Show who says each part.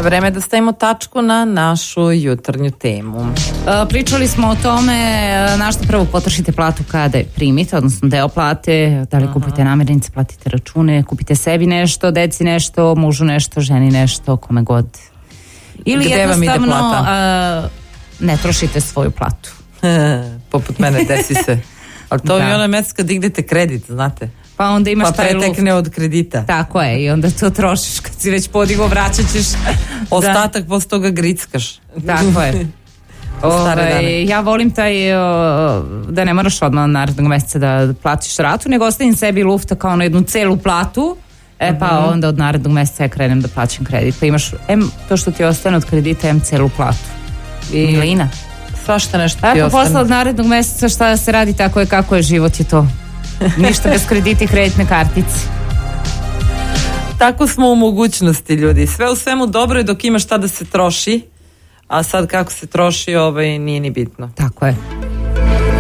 Speaker 1: Vreme je da stavimo tačku na našu jutarnju temu.
Speaker 2: Pričali smo o tome na što prvo potrošite platu kada je primite, odnosno deo plate, da li kupite namirnice, platite račune, kupite sebi nešto, deci nešto, mužu nešto, ženi nešto, kome god. Ili
Speaker 1: gde
Speaker 2: jednostavno ne trošite svoju platu.
Speaker 1: Poput mene, desi se. Ali to je ona mesec kad dignete kredit, znate.
Speaker 2: Pa onda imaš taj luft.
Speaker 1: Pretekne od kredita.
Speaker 2: Tako je, i onda to trošiš kad si već podigao, vraćat ćeš.
Speaker 1: Ostatak posle toga grickaš.
Speaker 2: Tako je. Ja volim taj da ne moraš odmah narednog meseca da platiš ratu, nego ostavim sebi lufta kao na jednu celu platu, pa onda od narednog meseca ja krenem da plaćam kredit. Pa imaš to što ti ostane od kredita, celu platu. Milina.
Speaker 1: Svašta nešto ti ostane.
Speaker 2: Pa posle od narednog meseca šta da se radi, tako je kako je, život je to. Ništa bez kredita i kreditne kartice.
Speaker 1: Tako smo u mogućnosti, ljudi. Sve u svemu dobro je dok ima šta da se troši, a sad kako se troši nije ni bitno.
Speaker 2: Tako je.